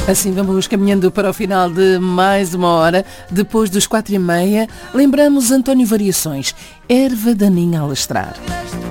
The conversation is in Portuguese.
Assim vamos caminhando para o final de mais uma hora. Depois dos 4h30, lembramos António Variações, Erva daninha a lastrar.